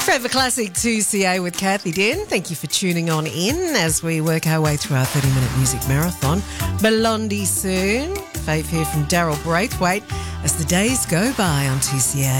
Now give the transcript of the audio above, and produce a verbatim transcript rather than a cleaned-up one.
Forever Classic two C A with Kathy Den. Thank you for tuning on in as we work our way through our thirty-minute music marathon. Blondie soon. Fave here from Daryl Braithwaite as the days go by on two C A.